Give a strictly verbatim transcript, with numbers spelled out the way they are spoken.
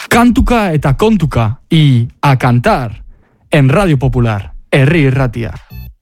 Kantuka eta kontuka, y a cantar en Radio Popular, Herri Irratia.